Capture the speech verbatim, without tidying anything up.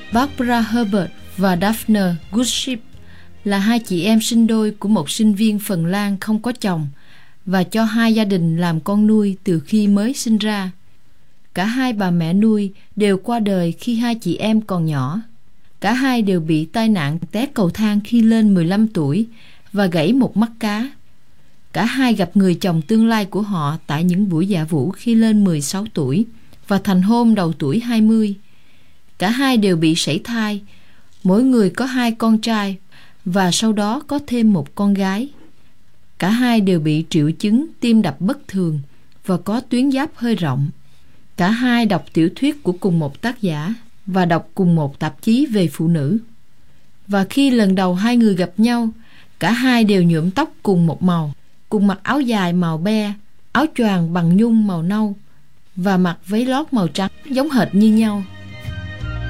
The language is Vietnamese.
Barbara Herbert và Daphne Goodship là hai chị em sinh đôi của một sinh viên Phần Lan không có chồng và cho hai gia đình làm con nuôi từ khi mới sinh ra. Cả hai bà mẹ nuôi đều qua đời khi hai chị em còn nhỏ. Cả hai đều bị tai nạn té cầu thang khi lên mười lăm tuổi và gãy một mắt cá. Cả hai gặp người chồng tương lai của họ tại những buổi dạ vũ khi lên mười sáu tuổi và thành hôn đầu tuổi hai mươi. Cả hai đều bị sảy thai, mỗi người có hai con trai và sau đó có thêm một con gái. Cả hai đều bị triệu chứng tim đập bất thường và có tuyến giáp hơi rộng. Cả hai đọc tiểu thuyết của cùng một tác giả và đọc cùng một tạp chí về phụ nữ. Và khi lần đầu hai người gặp nhau, cả hai đều nhuộm tóc cùng một màu, cùng mặc áo dài màu be, áo choàng bằng nhung màu nâu và mặc váy lót màu trắng giống hệt như nhau.